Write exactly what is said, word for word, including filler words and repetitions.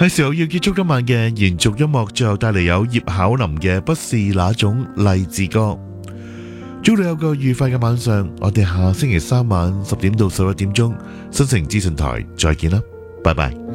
係時候要結束今晚嘅延續音樂，最後帶嚟有葉巧琳嘅不是那種勵志歌。祝你有個愉快嘅晚上，我哋下星期三晚十點到十一點鐘新城資訊台再見啦，拜拜。